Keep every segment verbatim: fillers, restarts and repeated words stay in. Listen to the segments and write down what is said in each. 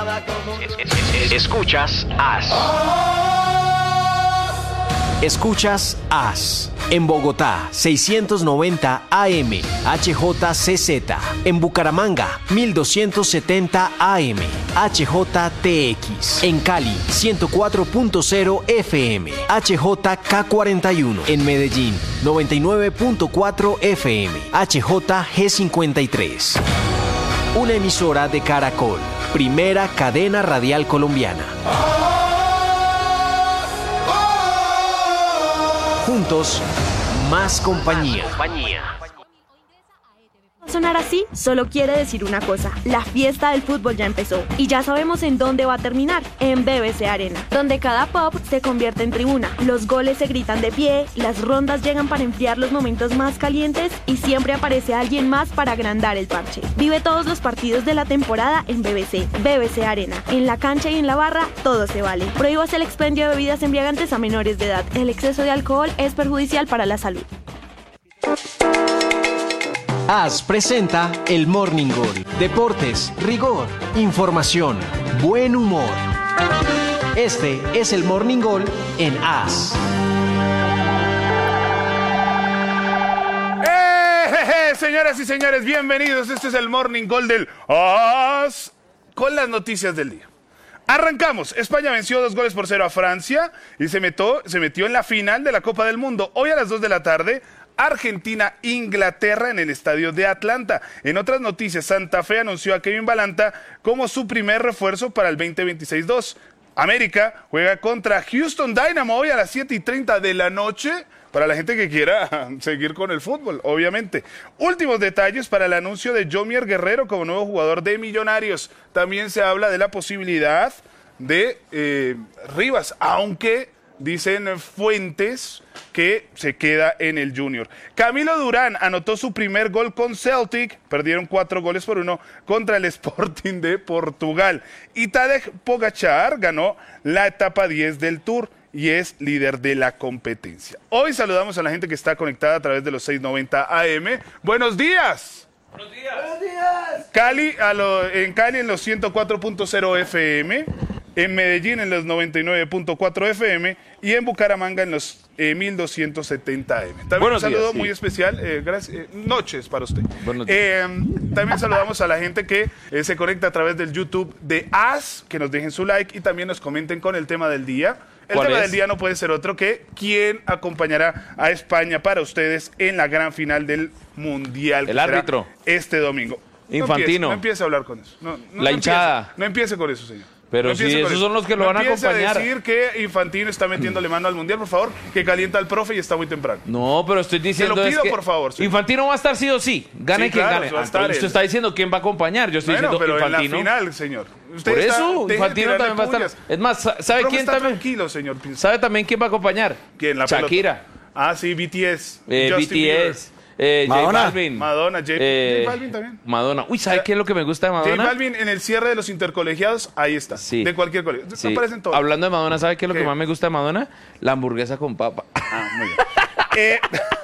Escuchas As. Escuchas As. En Bogotá, seiscientos noventa A M, H J C Z. En Bucaramanga, mil doscientos setenta A M, H J T X. En Cali, ciento cuatro punto cero F M, H J K cuarenta y uno. En Medellín, noventa y nueve punto cuatro F M, H J G cincuenta y tres. Una emisora de Caracol, primera cadena radial colombiana. Juntos, más compañía. Sonar así solo quiere decir una cosa: la fiesta del fútbol ya empezó y ya sabemos en dónde va a terminar, en B B C Arena, donde cada pop se convierte en tribuna, los goles se gritan de pie, las rondas llegan para enfriar los momentos más calientes y siempre aparece alguien más para agrandar el parche. Vive todos los partidos de la temporada en B B C, B B C Arena, en la cancha y en la barra todo se vale. Prohíbas el expendio de bebidas embriagantes a menores de edad. El exceso de alcohol es perjudicial para la salud. As presenta el Morning Goal. Deportes, rigor, información, buen humor. Este es el Morning Goal en As. ¡Eh, señoras y señores, bienvenidos. Este es el Morning Goal del As con las noticias del día. Arrancamos. España venció dos goles por cero a Francia y se metió, se metió en la final de la Copa del Mundo. Hoy a las dos de la tarde, Argentina-Inglaterra en el estadio de Atlanta. En otras noticias, Santa Fe anunció a Kevin Balanta como su primer refuerzo para el veinte veintiséis dos. América juega contra Houston Dynamo hoy a las siete y treinta de la noche, para la gente que quiera seguir con el fútbol, obviamente. Últimos detalles para el anuncio de Yomier Guerrero como nuevo jugador de Millonarios. También se habla de la posibilidad de eh, Rivas, aunque dicen fuentes que se queda en el Junior. Camilo Durán anotó su primer gol con Celtic, perdieron cuatro goles por uno contra el Sporting de Portugal. Y Tadej Pogačar ganó la etapa diez del Tour y es líder de la competencia. Hoy saludamos a la gente que está conectada a través de los seiscientos noventa A M. ¡Buenos días! ¡Buenos días! ¡Buenos días! Cali, a lo, en Cali en los ciento cuatro punto cero F M, en Medellín en los noventa y nueve punto cuatro F M y en Bucaramanga en los eh, mil doscientos setenta A M. También Buenos un saludo días, sí. muy especial, eh, gracias, eh, noches para usted. Buenos días. Eh, también saludamos a la gente que eh, se conecta a través del YouTube de As, que nos dejen su like y también nos comenten con el tema del día. El tema es? del día no puede ser otro que quién acompañará a España para ustedes en la gran final del Mundial. El árbitro. Este domingo. Infantino. No empiece, no empiece a hablar con eso. No, no, La no hinchada. Empiece, no empiece con eso, señor. Pero no sí, empiece con esos eso. son los que lo no van a empiece acompañar. a decir que Infantino está metiéndole mano al Mundial, por favor, que calienta al profe y está muy temprano. No, pero estoy diciendo Te lo pido, es que por favor, sí. Infantino va a estar sí o sí. Gane Sí, quien claro, gane. va a Ah, estar pero usted él. está diciendo quién va a acompañar. Yo estoy Bueno, diciendo pero Infantino. en la final, señor. Usted Por está- eso, deje de Infantino tirarle también va a estar. pullas. Es más, sa- ¿sabe Profe quién está también? tranquilo, señor. ¿Sabe también quién va a acompañar? ¿Quién? La Shakira. pelota. Ah, sí, B T S. Eh, Justin B T S. Eh, J Madonna. Balvin. Madonna, J, Eh, J Balvin también. Madonna. Uy, ¿sabe qué es lo que me gusta de J Madonna? Balvin en el cierre de los intercolegiados, ahí está. Sí. De cualquier colegio. Sí. Aparecen todos. Hablando de Madonna, ¿sabe qué es lo ¿Qué? que más me gusta de Madonna? La hamburguesa con papa. Ah, muy bien. Eh,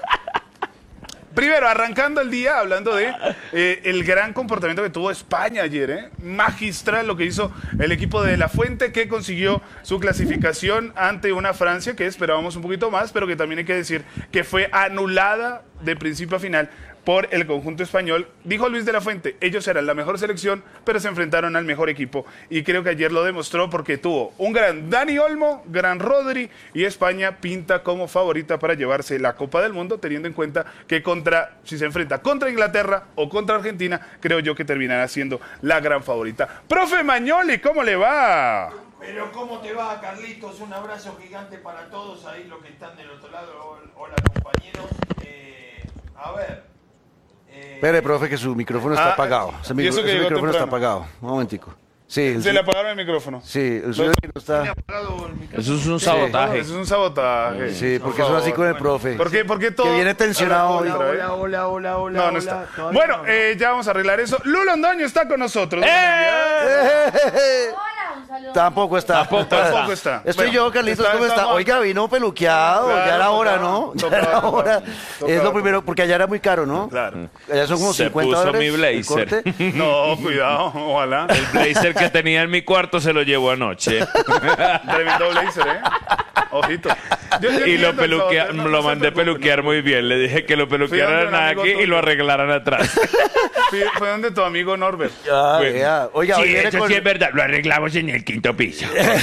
primero, arrancando el día, hablando de eh, el gran comportamiento que tuvo España ayer, ¿eh? Magistral lo que hizo el equipo de La Fuente, que consiguió su clasificación ante una Francia que esperábamos un poquito más, pero que también hay que decir que fue anulada de principio a final por el conjunto español. Dijo Luis de la Fuente, ellos eran la mejor selección, pero se enfrentaron al mejor equipo. Y creo que ayer lo demostró porque tuvo un gran Dani Olmo, gran Rodri, y España pinta como favorita para llevarse la Copa del Mundo, teniendo en cuenta que contra, si se enfrenta contra Inglaterra o contra Argentina, creo yo que terminará siendo la gran favorita. Profe Magnoli, ¿cómo le va? Pero ¿cómo te va, Carlitos? Un abrazo gigante para todos ahí los que están del otro lado. Hola, compañeros. Eh, a ver. Eh, Espere, profe, que su micrófono está Ah, apagado. Ese, ¿y micro- eso que ese llegó micrófono está temprano? apagado. Un momentico. Sí, el Se suyo- le apagaron el micrófono. sí, el suyo no está. Eso es un sabotaje. Eso es un sabotaje. Sí, porque Por son así favor. con el profe. ¿Por qué, por qué todo? Que viene tensionado hoy. Otra vez. Hola, hola, hola, hola. No, no hola. está. Todavía Bueno, no, ¿no? eh, ya vamos a arreglar eso. Lulo Ondoño está con nosotros. ¡Eh! Hola, un saludo. Tampoco está. Tampoco Tampoco está. Estoy Bueno, yo, Carlitos, está- ¿cómo está está? Juan. Oiga, vino peluqueado, Claro, ya era hora, tocaba, ¿no? Ya tocaba, era tocaba, hora. tocaba. Es lo primero, porque allá era muy caro, ¿no? Claro. Allá son como Se cincuenta puso dólares. mi el blazer. corte. No, cuidado, ojalá. El blazer que tenía en mi cuarto se lo llevó anoche. Tremendo blazer, ¿eh? Ojito. Yo- yo Y lo, entiendo, peluquea, no, no, no lo se mandé preocupe, peluquear no. muy bien. Le dije que lo Fui donde peluquearan un amigo aquí y tuyo. lo arreglaran atrás. Fui- Fue donde tu amigo Norbert. Ah, Bueno. vea. Oiga, Sí, hoy viene eso con, sí es verdad. Lo arreglamos en el quinto piso.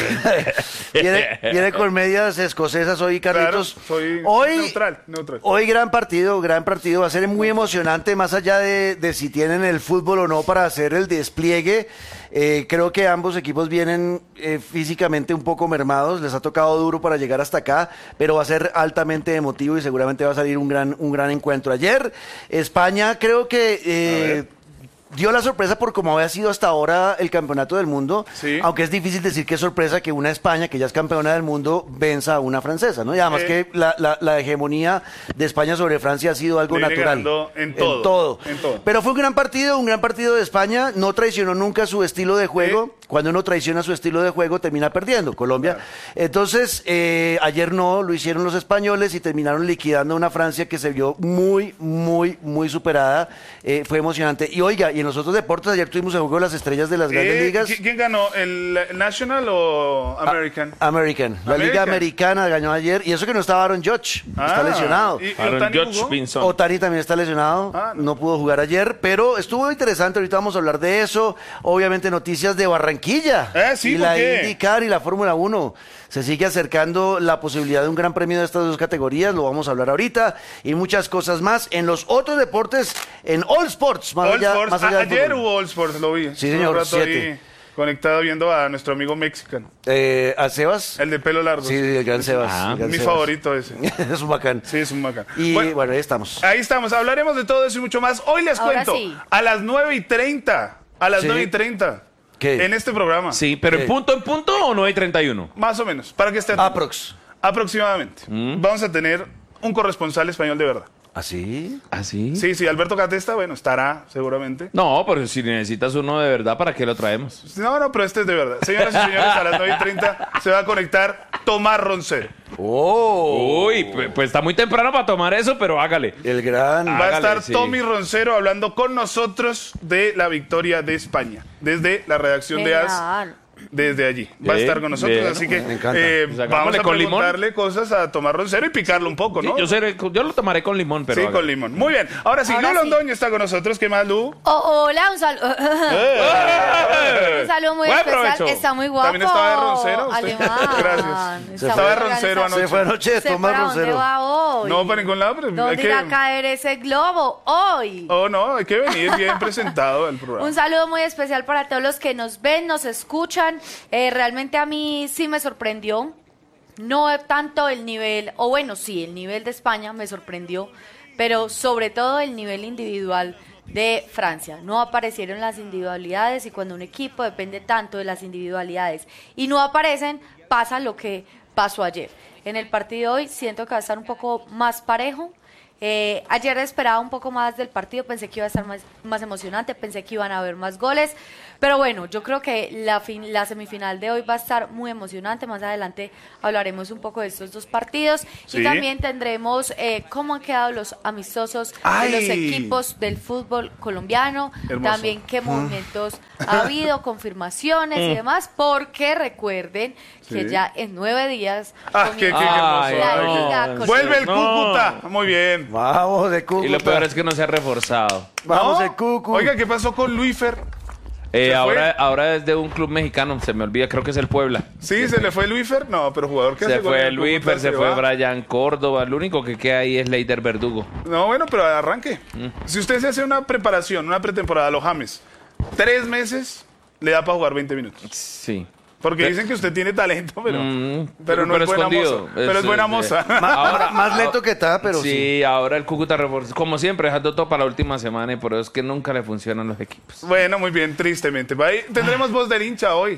viene, viene con medias escocesas hoy, Claro, Carlitos. soy hoy, neutral, neutral. Hoy gran partido, gran partido. Va a ser muy emocionante, más allá de, de si tienen el fútbol o no para hacer el despliegue. Eh, creo que ambos equipos vienen eh, físicamente un poco mermados. Les ha tocado duro para llegar hasta acá, pero va a ser altamente emotivo y seguramente va a salir un gran, un gran encuentro. Ayer, España creo que... eh, dio la sorpresa por cómo había sido hasta ahora el campeonato del mundo, Sí. aunque es difícil decir que es sorpresa que una España, que ya es campeona del mundo, venza a una francesa, ¿no? Y además Eh. que la, la- la hegemonía de España sobre Francia ha sido algo Le viene natural. ganando en todo, en todo. Pero fue un gran partido, un gran partido de España, no traicionó nunca su estilo de juego. Cuando uno traiciona su estilo de juego, termina perdiendo, Colombia. Entonces, eh, ayer no, lo hicieron los españoles y terminaron liquidando a una Francia que se vio muy, muy, muy superada. Eh, fue emocionante. Y oiga, y en los otros deportes, ayer tuvimos el juego de las estrellas de las grandes Eh, ligas. ¿qui- ¿Quién ganó? ¿El National o American? American. La Liga American. Americana ganó ayer. Y eso que no estaba Aaron Judge. Está Ah, lesionado. ¿y- y Aaron Ohtani Judge jugó? Pinson. Otani también está lesionado, Ah, no. no. pudo jugar ayer, pero estuvo interesante, ahorita vamos a hablar de eso, obviamente noticias de Barranquilla, Eh, sí, y ¿por la qué? IndyCar y la Fórmula uno, se sigue acercando la posibilidad de un gran premio de estas dos categorías, lo vamos a hablar ahorita, y muchas cosas más en los otros deportes, en All Sports, más All allá, Sports. más allá A- del ayer fútbol. hubo All Sports, lo vi. Sí, Estuve señor, un rato ahí siete. conectado viendo a nuestro amigo mexicano, Eh, ¿a Sebas? el de pelo largo. Sí, el gran Sebas. Ah, el gran Mi Sebas. favorito ese. Es un bacán. Sí, es un bacán. Y Bueno, bueno, ahí estamos. ahí estamos. Hablaremos de todo eso y mucho más. Hoy les Ahora cuento sí. a las nueve y treinta. A las Sí. nueve y treinta. ¿Qué? En este programa. Sí, pero ¿Qué? en punto en punto o no hay treinta y uno. Más o menos. Para que esté atento. Aprox. Aproximadamente. Mm. Vamos a tener un corresponsal español de verdad. ¿Así? ¿Ah, sí? Sí, sí, Alberto Catesta, bueno, estará seguramente. No, pero si necesitas uno de verdad, ¿para qué lo traemos? No, no, pero este es de verdad. Señoras y señores, a las nueve y treinta se va a conectar Tomás Roncero. ¡Oh! Uy, pues, pues está muy temprano para tomar eso, pero hágale. El gran... Va a Hágale, estar sí. Tommy Roncero hablando con nosotros de la victoria de España, desde la redacción de A S, Genial. desde allí. Va a Bien, estar con nosotros, bien. así que Me encanta. eh, Pues vamos hagámosle a con limón. preguntarle cosas a Tomás Roncero y picarlo un poco, Sí, ¿no? yo, seré- yo lo tomaré con limón, pero Sí, hágale. con limón. Muy bien. Ahora sí, Ahora Lu sí. Londoño está con nosotros. ¿Qué más, Lu? Oh, hola, un saludo. ¡Eh! Un saludo muy Buen especial. provecho. Está muy guapo. ¿También estaba de roncero usted? Alemán. Gracias. Está Estaba muy de roncero organizado. anoche. Se fue anoche de ¿Sé Tomás para dónde Roncero. va hoy? No, para ningún lado, pero hay ¿Dónde que... irá a caer ese globo hoy? Oh, no, hay que venir bien presentado al programa. Un saludo muy especial para todos los que nos ven, nos escuchan. Eh, realmente a mí sí me sorprendió. No tanto el nivel, o bueno, sí, el nivel de España me sorprendió, pero sobre todo el nivel individual de Francia. No aparecieron las individualidades y cuando un equipo depende tanto de las individualidades y no aparecen, pasa lo que pasó ayer. En el partido de hoy siento que va a estar un poco más parejo. Eh, ayer esperaba un poco más del partido, pensé que iba a estar más, más emocionante, pensé que iban a haber más goles, pero bueno, yo creo que la, fin, la semifinal de hoy va a estar muy emocionante. Más adelante hablaremos un poco de estos dos partidos Sí. y también tendremos eh, cómo han quedado los amistosos ¡Ay! de los equipos del fútbol colombiano, Hermoso. también qué movimientos ha habido, confirmaciones y demás, porque recuerden que Sí. ya en nueve días Ah, qué, qué, qué comienza hermoso. la Ay, no. Liga Vuelve Colombiana. Vuelve el No. Cúcuta. Muy bien. Vamos de Cúcuta. Y lo peor es que no se ha reforzado. Vamos ¿No? el Cúcuta. Oiga, ¿qué pasó con Luífer? Eh, ¿Se ahora, fue? ahora es de un club mexicano, se me olvida, creo que es el Puebla. Sí, se le fue Luífer. No, pero jugador que Se hace gol en fue el Luis, Cúcuta se fue va. Brian Córdoba. Lo único que queda ahí es Leider Verdugo. No, bueno, pero arranque. Mm. Si usted se hace una preparación, una pretemporada a los James, tres meses le da para jugar veinte minutos. Sí. Porque dicen que usted tiene talento, pero, Mm, pero no es buena escondido. moza. Pero es buena eh, moza. ahora- Más lento que está, pero sí. sí, ahora el Cúcuta reforzó, como siempre, dejando todo para la última semana y por eso es que nunca le funcionan los equipos. Bueno, muy bien, tristemente. Va ahí- Tendremos voz del hincha hoy.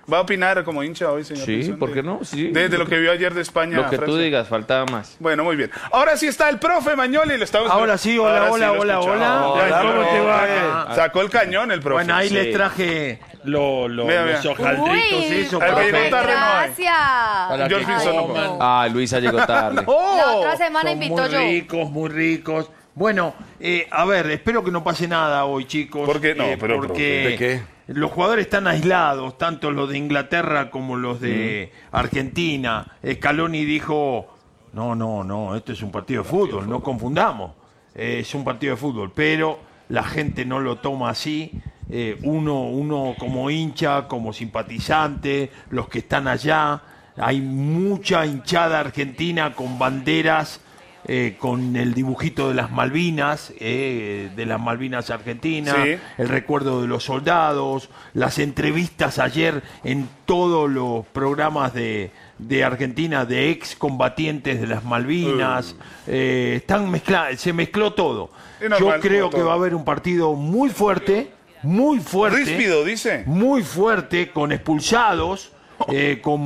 Va a opinar como hincha hoy, señor. Sí, Pinzón, ¿por de- qué no? Sí. Desde lo que vio ayer de España. Lo a que tú Francia. digas, faltaba más. Bueno, muy bien. Ahora sí está el profe Mañoli. Lo estamos Ahora sí, hola, Ahora hola, lo hola, escuchamos. hola. Ya, ¿Cómo ya, te ya, va? ya. Sacó el cañón el profe. Bueno, ahí Sí. les traje lo, lo- Mira, los mira. hojaldritos, Uy, eso. Al profe, que llegó tarde no hay. gracias. Para George que Pinzón no coman. come. Ah, Luisa llegó tarde. ¡Oh! La otra semana Son invito muy yo. ricos, muy ricos. Bueno, eh, a ver, espero que no pase nada hoy, chicos. ¿Por qué? No, eh, pero, porque ¿de qué? los jugadores están aislados, tanto los de Inglaterra como los de Argentina. Scaloni dijo, no, no, no, esto es un partido de fútbol, no confundamos. Eh, es un partido de fútbol, pero la gente no lo toma así. Eh, uno, uno como hincha, como simpatizante, los que están allá, hay mucha hinchada argentina con banderas, eh, con el dibujito de las Malvinas, eh, de las Malvinas argentinas, Sí. el recuerdo de los soldados, las entrevistas ayer en todos los programas de, de Argentina de excombatientes de las Malvinas, eh, están mezcla- se mezcló todo. Y normal, Yo creo como que todo. va a haber un partido muy fuerte, muy fuerte, Ríspido, dice. muy fuerte, con expulsados, eh, con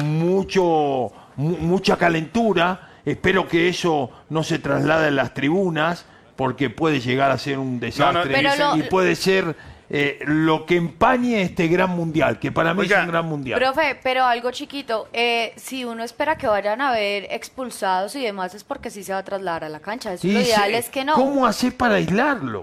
mucho mu- mucha calentura. Espero que eso no se traslade a las tribunas, porque puede llegar a ser un desastre Pero lo- y puede ser eh, lo que empañe este gran mundial, que para mí Oiga, es un gran mundial. Profe, pero algo chiquito, eh, si uno espera que vayan a haber expulsados y demás es porque sí se va a trasladar a la cancha. Eso Y lo ideal se- es que no. ¿Cómo hacer para aislarlo?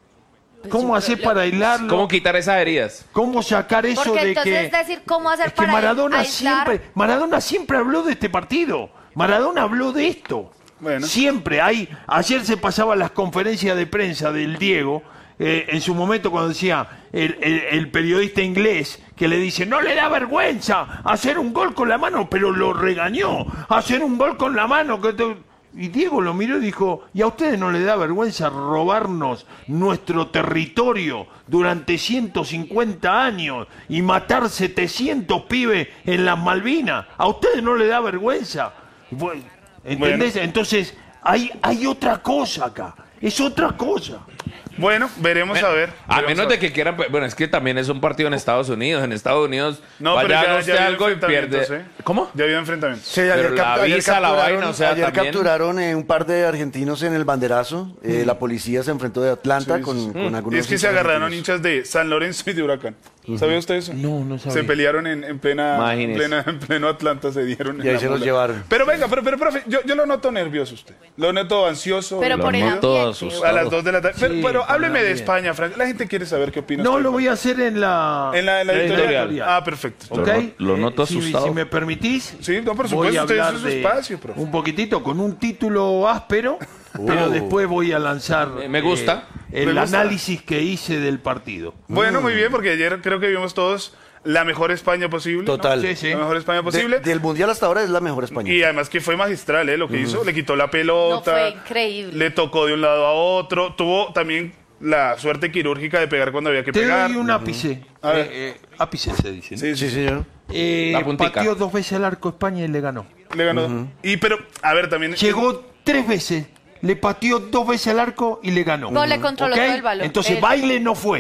Pues ¿Cómo sí, hacer pero- para aislarlo? ¿Cómo quitar esas heridas? ¿Cómo sacar eso Porque de entonces que es decir, ¿cómo hacer es que para Maradona aislar? siempre Maradona siempre habló de este partido. Maradona habló de esto. Bueno. Siempre hay. Ayer se pasaban las conferencias de prensa del Diego. eh, en su momento cuando decía el, el- el periodista inglés que le dice no le da vergüenza hacer un gol con la mano, pero lo regañó, hacer un gol con la mano que te- y Diego lo miró y dijo, ¿y a ustedes no les da vergüenza robarnos nuestro territorio durante ciento cincuenta años y matar setecientos pibes en las Malvinas? ¿A ustedes no les da vergüenza? Bueno, ¿entendés? Bueno. Entonces, hay, hay otra cosa acá, es otra cosa. Bueno, veremos a ver. A veremos menos a de ver. que quieran. Bueno, es que también es un partido en Estados Unidos. En Estados Unidos. No, pero vaya, ya, haga usted ya ha habido algo y enfrentamientos, pierde. ¿eh? ¿Cómo? Ya ha habido enfrentamientos. Sí, ayer, Pero la cap- ayer visa, la capturaron, vaina, o sea, ayer también- capturaron eh, un par de argentinos en el banderazo. Eh, La policía se enfrentó de Atlanta Sí, con, sí, sí. con algunos. Y es que se hinchas agarraron argentinos. hinchas de San Lorenzo y de Huracán. ¿Sabía usted eso? No, no sabía. Se pelearon en, en plena, en, Imagínese. plena, en pleno Atlanta, se dieron. Y en ahí la se los mula. llevaron. Pero venga, pero, pero profe, yo, yo lo noto nervioso usted. Lo noto ansioso. Pero lo por el noto ambiente. a las dos de la tarde. Pero, Sí, pero por hábleme el de ambiente. España, Frank. La gente quiere saber qué opina No usted. lo voy a hacer en la, En la, en la editorial. editorial. Ah, perfecto. ¿Ok? Lo no- lo noto si, asustado. si me permitís, Sí, no, por voy supuesto, a usted hablar es su de espacio, profe. un poquitito con un título áspero, pero después voy a lanzar Me- me gusta. eh, el Me gusta. análisis que hice del partido. Bueno, muy bien, porque ayer creo que vimos todos la mejor España posible. ¿no? Total. Sí, sí. La mejor España De- posible. del mundial hasta ahora es la mejor España. Y además que fue magistral, ¿eh? Lo que hizo. Le quitó la pelota. No, fue increíble. Le tocó de un lado a otro. Tuvo también la suerte quirúrgica de pegar cuando había que Te pegar. doy un ápice. A ver. Eh, eh, ápice se dice. ¿no? Sí, Sí, sí, señor. Eh, La puntica. pateó dos veces al arco España y le ganó. le ganó. Y pero, a ver, también. Llegó tres veces, le pateó dos veces al arco y le ganó. No, le controló ¿Ok? todo el balón. Entonces, Él- baile no fue.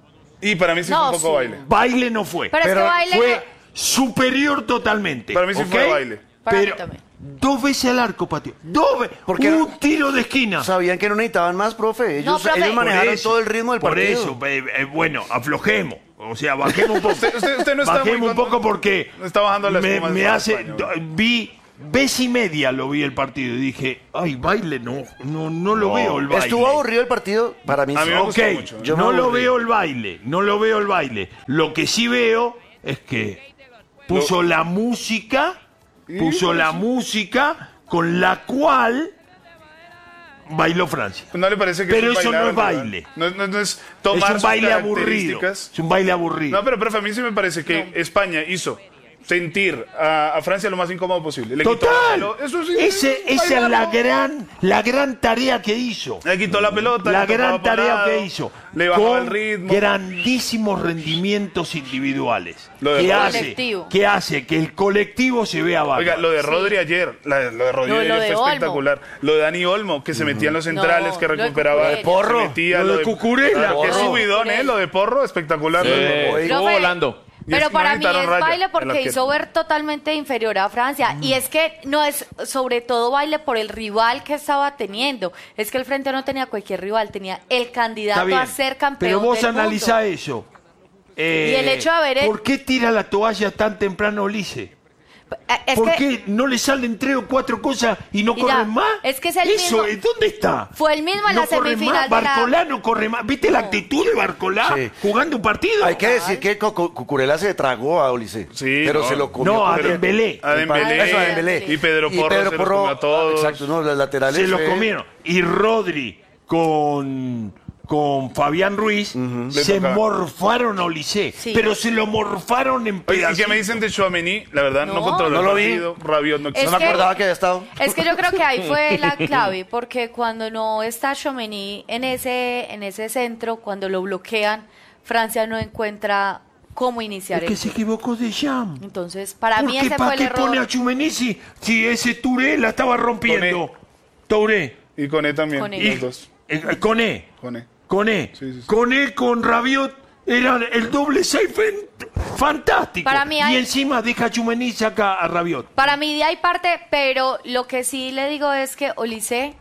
Y para mí sí No, fue un poco sí. baile. Baile no fue. Pero es que baile fue no- superior totalmente. Para mí sí ¿ok? fue baile. Para mí Pero también. dos veces al arco pateó. Dos veces. ¿Por qué Un no? tiro de esquina. Sabían que no necesitaban más, profe. Ellos, No, profe. ellos Por manejaron Por eso, todo el ritmo del por partido. eso, eh, eh, bueno, aflojemos. O sea, bajemos un poco. Usted- usted- usted no está bajemos muy un con- poco porque está bajando la me, espuma del me fútbol hace. español. do- Vi vez y media lo vi el partido y dije, ay, baile no, no, no lo veo el baile. ¿Estuvo aburrido el partido? Para mí A sí. mí me gustó Ok, mucho. Yo me no lo aburrí. veo el baile, no lo veo el baile. Lo que sí veo es que puso la música, puso la música con la cual bailó Francia. ¿No le parece que Pero es eso no bailar, es ¿verdad? baile. No, no- no es Es tomar un sus baile aburrido. características. Es un baile aburrido. No, pero, profe, a mí sí me parece que España hizo sentir a, a Francia lo más incómodo posible. Le quitó la Total. pelota. Eso sí, Ese- esa es bailar, la ¿no? gran, la gran tarea que hizo. Le quitó la pelota. La le tocaba gran por tarea lado, que hizo. Le bajaba con el ritmo. grandísimos rendimientos individuales. Lo de que, Rodri. hace, Colectivo. que hace que el colectivo se vea bárbaro. Oiga, lo de Rodri ayer, la- lo de Rodri Lo- ayer lo fue de Olmo. espectacular. Lo de Dani Olmo, que se metía en los centrales, No, que lo de recuperaba. Cucurella. se Porro. metía, Lo de Cucurella. Claro, qué Porro. subidón, ¿eh? Lo de Porro, espectacular. Eh, Oye, estuvo Profe, volando. Y Pero es que para no mí es necesitaron raya, baile el porque arquero. hizo ver totalmente inferior a Francia. Y es que no es sobre todo baile por el rival que estaba teniendo. Es que el frente no tenía cualquier rival, tenía el Está candidato bien. a ser campeón Pero vos del mundo. analizá eso. Eh, Y el hecho de haber- ¿Por qué tira la toalla tan temprano Ulises? Eh, Es ¿Por que qué no le salen tres o cuatro cosas y no Y corren ya, más? es que es el Eso, mismo- ¿eh? ¿Dónde está? fue el mismo en no la corre semifinal más. de la- Barcolá no corre más. ¿Viste la actitud de Barcolá Sí. jugando un partido? Hay que decir que Cu- Cu- Cucurella se tragó a Ulises. Sí, pero no. se lo comió. No, a completo. Dembélé. A Dembélé. Eso, a Dembélé. Y Pedro Porro se los comió a todos. Exacto, no, los laterales. Se los fue- comieron. Y Rodri con, con Fabián Ruiz Le se tocaba. morfaron a Ulises. Sí. Pero se lo morfaron en Oye, ¿y pedacitos. qué me dicen de Chouameni? La verdad, no, No. controló No el lo vi. partido. Rabiot no Es quiso. No me que- acordaba que había estado. Es que yo creo que ahí fue la clave, porque cuando no está Tchouaméni en ese, en ese centro, cuando lo bloquean, Francia no encuentra cómo iniciar Es que el se juego. equivocó de Jam. Entonces, para mí Porque ese ¿para fue el qué error. pone a Tchouaméni si, si ese Touré la estaba rompiendo? Touré. Y con él también, Con él. los Y, dos. eh, con E. Con él. Con E. Sí, sí, sí. Con E, con Rabiot, era el doble safe fantástico. Para mí hay- Y encima deja a Tchouaméni y saca a Rabiot. Para mí de ahí parte, pero lo que sí le digo es que Olise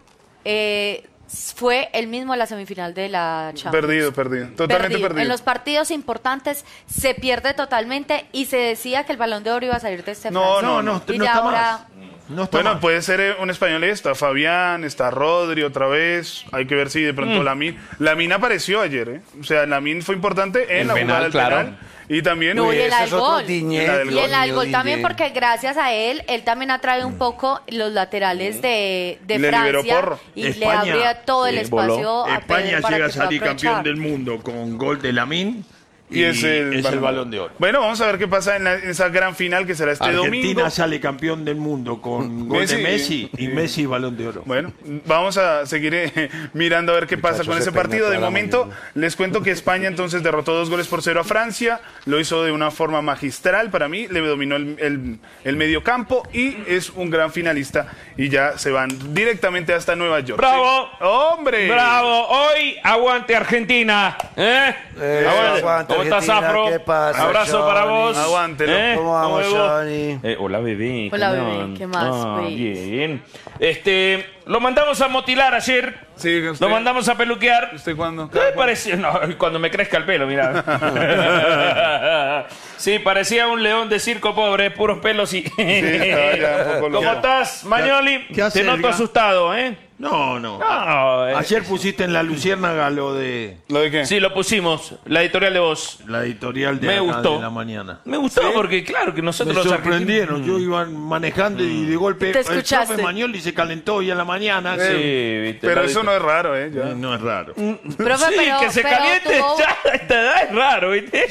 eh, fue el mismo en la semifinal de la Champions. Perdido, perdido. Totalmente Perdido. perdido. En los partidos importantes se pierde totalmente y se decía que el Balón de Oro iba a salir de este No, Francia. no, no, Y no ya está ahora más. No está Bueno, mal. puede ser eh, un español. Está Fabián, está Rodri otra vez. Hay que ver si de pronto Lamine. Lamine apareció ayer, ¿eh? O sea, Lamine fue importante en El la penal, jugada del claro. penal. Y también. No, y el Ese al es otro gol. Diñé, Y la del Y el al Dios gol mío, también Diñé. porque gracias a él, él también atrae un poco los laterales de, de Y le liberó Francia Porro. y le España, abría todo el sí, espacio a España Pedro para llega a que pueda salir campeón aprovechar. del mundo con gol de Lamine. Y es el, balón de oro. Bueno, vamos a ver qué pasa en, la- en esa gran final que será este Argentina domingo. sale campeón del mundo con gol Messi, de Messi y sí. Messi balón de oro. Bueno, vamos a seguir eh, mirando a ver qué pasa Muchachos, con se ese peina partido. De toda la momento, mañana. les cuento que España entonces derrotó dos goles por cero a Francia. Lo hizo de una forma magistral para mí. Le dominó el, el, el mediocampo y es un gran finalista. Y ya se van directamente hasta Nueva York. ¡Bravo! Sí. ¡Hombre! ¡Bravo! Hoy aguante Argentina. ¿Eh? Eh, Aguante. aguante, ¿Cómo estás, Argentina, Afro? ¿qué pasa, Abrazo Johnny? para vos. Aguántelo. ¿Eh? ¿Cómo vamos, ves vos? Johnny? Eh, hola, bebé. Hola, ¿cómo bebé. andan? ¿Qué más, Ah, bebé? bien. Este, lo mandamos a motilar ayer. Sí, usted- Lo mandamos a peluquear. ¿Usted cuándo? ¿Qué parecía? No, cuando me crezca el pelo, mira. Sí, parecía un león de circo pobre, puros pelos y... estaba ya un poco ¿Cómo loco. estás, Mañoli? ¿Qué hace Te noto el ga- asustado, ¿eh? No, no. No, eh. Ayer pusiste en la Luciérnaga lo de ¿Lo de qué? Sí, lo pusimos, la editorial de vos. la editorial de, Me acá gustó. de la mañana. Me gustó ¿Sí? porque, claro, que Me nosotros los sorprendieron. argentinos- Yo iba manejando y de golpe Te el escuchaste. profe Mañoli se calentó hoy en la mañana. Sí, viste. Pero la eso no es raro, ¿eh? Ya. Eh, No es raro. Profe, sí, pero- que se pero caliente tuvo- ya a esta edad es raro, ¿viste?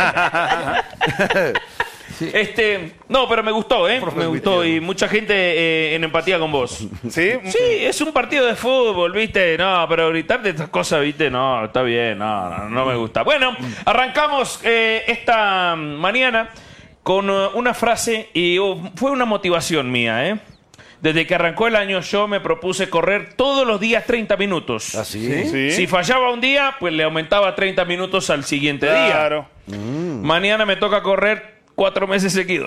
Este, no, pero me gustó, ¿eh? Me gustó y mucha gente eh, en empatía con vos. ¿Sí? Sí, es un partido de fútbol, ¿viste? No, pero gritar de estas cosas, ¿viste? No, está bien, no, no, no me gusta. Bueno, arrancamos eh, esta mañana con eh, una frase y oh, fue una motivación mía, ¿eh? Desde que arrancó el año yo me propuse correr todos los días treinta minutos. ¿Así? Sí. Si fallaba un día, pues le aumentaba treinta minutos al siguiente día. Claro. Mañana me toca correr cuatro meses seguidos.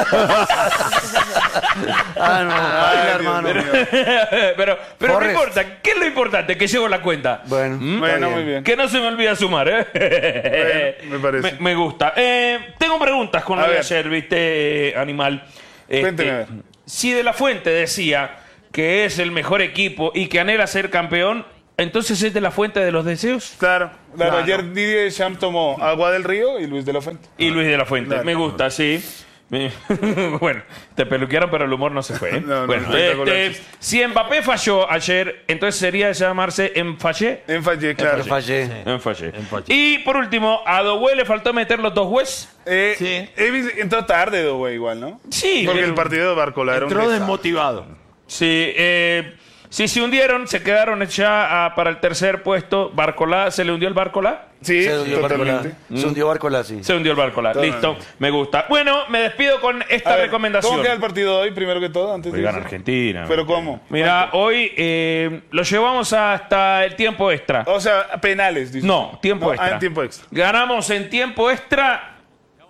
Ah, no, Ay, baila, Dios hermano. mío. pero pero no Forrest. importa. ¿Qué es lo importante? Que llevo la cuenta. Bueno, ¿Mm? está Bueno, bien. muy bien. Que no se me olvida sumar, ¿eh? Bueno, me parece. Me, me gusta. Eh, tengo preguntas con A lo de ver. ayer, ¿viste, eh, animal? Este, Cuénteme, a ver. Si De La Fuente decía que es el mejor equipo y que anhela ser campeón, ¿entonces es De La Fuente de los deseos? Claro, claro. Claro. Ayer Didier Deschamps tomó Agua del Río y Luis de la Fuente. Y Luis de la Fuente. Claro. Me gusta, sí. Me- bueno, te peluquearon, pero el humor no se fue. ¿eh? No, no, bueno, espectacular. este, si Mbappé falló ayer, entonces sería llamarse Enfallé. En Fallé, claro. Fallé. Enfallé. Enfallé. Y por último, a Doué le faltó meter los dos hues. Eh, Sí. he visto- entró tarde, Doué, igual, ¿no? Sí, Porque pero- el partido de Barcola era un Entró desastre. desmotivado. Sí, eh, sí se hundieron, se quedaron ya ah, para el tercer puesto. Barcolá, ¿se le hundió el Barcolá? Sí, Se hundió Barcolá. totalmente. Se hundió Barcolá, sí. Se hundió el Barcolá. Totalmente. Listo, me gusta. Bueno, me despido con esta A ver, recomendación. ¿Cómo queda el partido de hoy, primero que todo? Antes de Hoy gana eso? Argentina. ¿Pero cómo? Mira, hoy eh, lo llevamos hasta el tiempo extra. O sea, penales, dices. No, tiempo No, extra. Ah, en tiempo extra. Ganamos en tiempo extra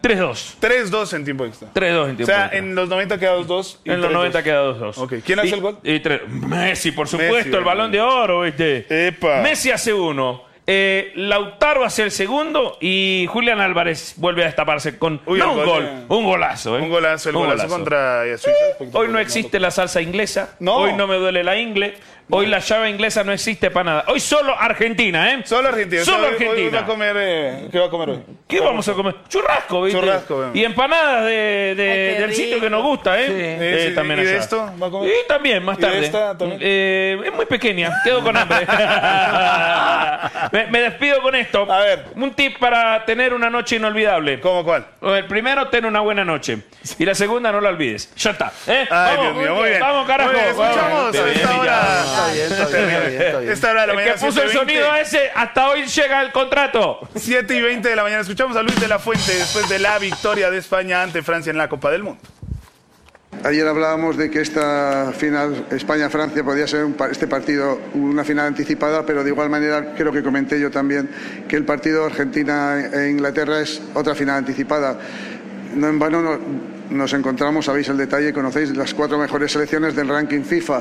tres dos. tres dos en tiempo extra. tres dos en O tiempo sea, extra. en los noventa queda dos dos. En los noventa queda dos dos. Ok. ¿Quién hace Y- el gol? y tres- Messi, por supuesto, Messi, el balón de oro, ¿viste? Epa. Messi hace uno. Eh, Lautaro hace el segundo y Julián Álvarez vuelve a destaparse con Uy, no el un gol gol, de- un golazo. ¿eh? Un golazo, el Un golazo, contra eh, Suiza. Hoy no existe la salsa inglesa, No. hoy no me duele la ingle, hoy la llave inglesa no existe para nada. Hoy solo Argentina, ¿eh? Solo Argentina. Solo O sea, hoy- hoy Argentina. va a comer, eh, ¿qué va a comer hoy? ¿Qué vamos a comer? Churrasco, ¿viste? Churrasco, bien. Y empanadas de, de- Ay, qué del sitio que rico. nos gusta, ¿eh? Sí. Eh, Sí, sí, también ¿y de allá. esto va a comer? Y también, más ¿Y de tarde. esta también? Eh, es muy pequeña, quedo con hambre. me, me despido con esto. A ver. Un tip para tener una noche inolvidable. ¿Cómo cuál? El primero, ten una buena noche. Y la segunda, no la olvides. Ya está. ¿eh? Ay, vamos, Dios mío, muy bien. Vamos, carajo. Muy bien, vamos. escuchamos Bien, a esta bien, hora. ya. Está bien, está bien, está bien, está bien. Esta hora de la El que mañana. puso el siete veinte. sonido ese, hasta hoy llega el contrato. siete y veinte de la mañana. Escuchamos a Luis de la Fuente después de la victoria de España ante Francia en la Copa del Mundo. Ayer hablábamos de que esta final España-Francia podía ser un pa- este partido una final anticipada, pero de igual manera creo que comenté yo también que el partido Argentina-Inglaterra es otra final anticipada. No en vano no- nos encontramos, sabéis el detalle, conocéis las cuatro mejores selecciones del ranking FIFA.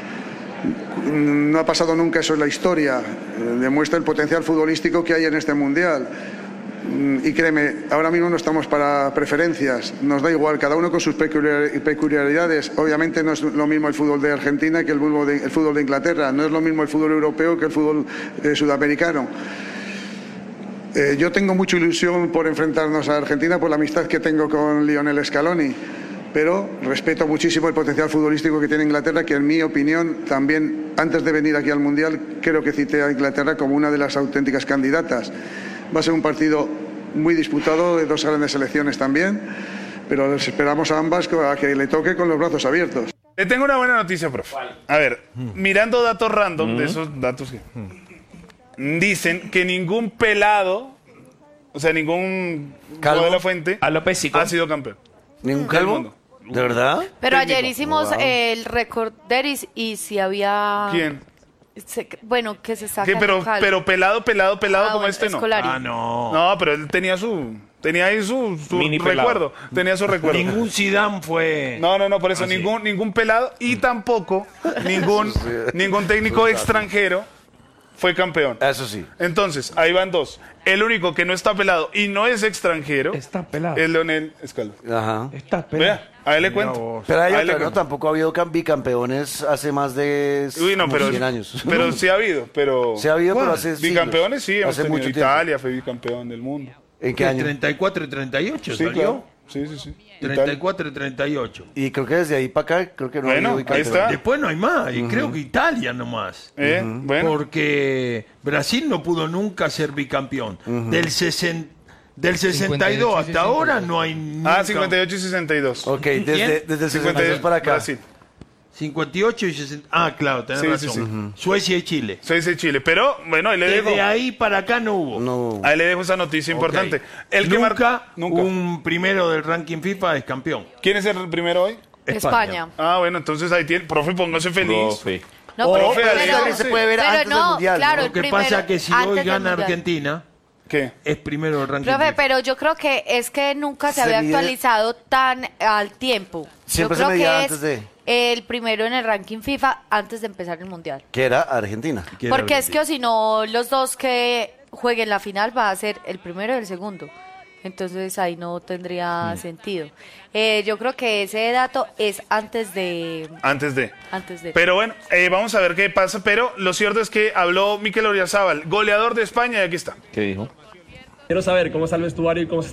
No ha pasado nunca eso en la historia. Eh, Demuestra el potencial futbolístico que hay en este mundial. Mm, Y créeme, ahora mismo no estamos para preferencias, nos da igual, cada uno con sus peculiar- peculiaridades. Obviamente no es lo mismo el fútbol de Argentina que el fútbol de, el fútbol de Inglaterra, no es lo mismo el fútbol europeo que el fútbol eh, sudamericano. Eh, yo tengo mucha ilusión por enfrentarnos a Argentina por la amistad que tengo con Lionel Scaloni, pero respeto muchísimo el potencial futbolístico que tiene Inglaterra, que en mi opinión también, antes de venir aquí al Mundial, creo que cité a Inglaterra como una de las auténticas candidatas. Va a ser un partido muy disputado, de dos grandes selecciones también, pero les esperamos a ambas a que le toque con los brazos abiertos. Le tengo una buena noticia, profe. A ver, mirando datos random de esos datos que dicen que ningún pelado, o sea, ningún Calvo. de la Fuente A lo pésico. ha sido campeón. ¿Ningún Del calvo? mundo. ¿De verdad? Pero Técnico. ayer hicimos Wow. el récord Deris y si había... ¿Quién? se- bueno, que se saca ¿Qué? Pero, calvo. pero pelado, pelado, pelado Ah, como bueno, este no. Scolari. Ah, no. No, pero él tenía su, tenía ahí su, su Mini pelado. recuerdo, tenía su recuerdo. Ningún Zidane fue... No, no, no, por eso Ah, sí. ningún, ningún pelado y tampoco ningún, ningún técnico extranjero fue campeón. Eso sí. Entonces, ahí van dos. El único que no está pelado y no es extranjero Está pelado. es Leonel Scaloni. Ajá. Está pelado. Vea, a él le Mira cuento. vos. Pero hay Ahí le otra, ¿no? cuento. Tampoco ha habido cam- bicampeones hace más de Uy, no, como pero, cien años. pero sí ha habido, pero... Se ha habido, pero ¿Cuál? hace siglos. Bicampeones sí, hemos Hace tenido. mucho tiempo. Italia fue bicampeón del mundo. ¿En qué año? treinta y cuatro y treinta y ocho Sí, salió. claro. Sí, sí, sí. treinta y Italia. cuatro y treinta y ocho. Y creo que desde ahí para acá, creo que no Bueno, ha habido ahí bicampeones. está. Después no hay más, y creo que Italia nomás. Eh, Bueno, Porque Brasil no pudo nunca ser bicampeón. Del, sesen- del sesenta y dos hasta ahora no hay nunca. ah, cincuenta y ocho y sesenta y dos. Ok, desde, ¿Quién? desde el cincuenta y sesenta y dos para acá. Brasil. cincuenta y ocho y sesenta. Ah, claro, tenés Sí, razón. sí, Suecia y Chile. Seis de Chile. Pero, bueno, ahí le dejo, Desde ahí para acá no hubo. No. ahí le dejo esa noticia importante. Ok. El que nunca, marca... Nunca. un primero del ranking FIFA es campeón. ¿Quién es el primero hoy? España. Ah, bueno, entonces ahí tiene... Profe, póngase feliz. Profe. No, O, pero, profe, pero Alex, pero- se puede ver pero antes del no, Mundial, claro, ¿no? el Lo que primero, pasa es que si antes hoy del gana Mundial. Argentina, ¿Qué? es primero del ranking Profe, FIFA. pero yo creo que es que nunca se, Se había mide- actualizado tan al tiempo. Siempre yo se creo medía que antes es de- el primero en el ranking FIFA antes de empezar el Mundial. Que era Argentina. Que era Porque es que Argentina. o si no, los dos que jueguen la final va a ser el primero y el segundo. Entonces ahí no tendría sentido. Eh, yo creo que ese dato es antes de... Antes de... Antes de... Pero bueno, eh, vamos a ver qué pasa. Pero lo cierto es que habló Mikel Oyarzabal, goleador de España, y aquí está. ¿Qué dijo? Quiero saber cómo está el vestuario y cómo se